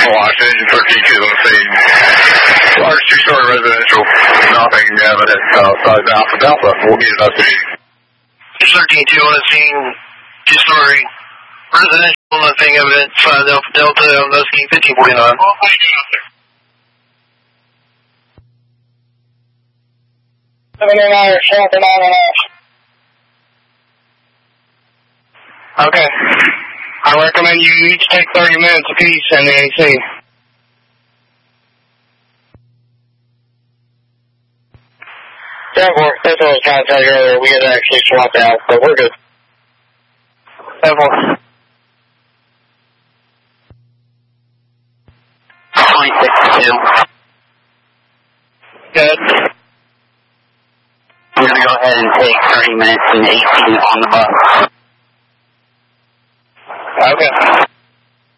Washington, engine 13 on the scene. Large two-story residential, nothing evident outside Alpha Delta. We'll get it up to you. 13-2 on the scene, two-story residential, nothing evident outside Alpha Delta on the scene, 1549. Okay. I recommend you each take 30 minutes apiece in the AC. Yeah, that's what I was trying to tell you earlier. We had actually swapped out, but we're good. Definitely. 26-2. Good. I'm going to go ahead and take 30 minutes in AC on the bus.